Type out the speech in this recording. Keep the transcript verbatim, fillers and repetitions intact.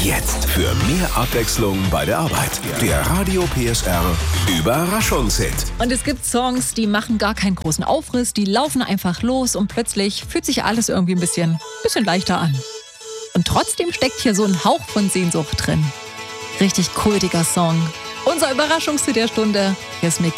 Jetzt für mehr Abwechslung bei der Arbeit. Der Radio P S R Überraschungshit. Und es gibt Songs, die machen gar keinen großen Aufriss, die laufen einfach los und plötzlich fühlt sich alles irgendwie ein bisschen, bisschen leichter an. Und trotzdem steckt hier so ein Hauch von Sehnsucht drin. Richtig kultiger Song. Unser Überraschungshit der Stunde. Hier ist Mick